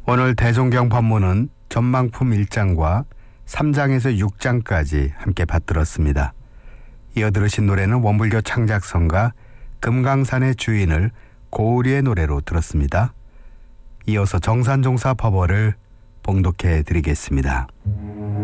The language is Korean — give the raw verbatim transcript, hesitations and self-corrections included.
오늘 대종경 법문은 전망품 일 장과 삼 장에서 육 장까지 함께 받들었습니다. 이어 들으신 노래는 원불교 창작성가 금강산의 주인을 고우리의 노래로 들었습니다. 이어서 정산종사 법어를 봉독해 드리겠습니다.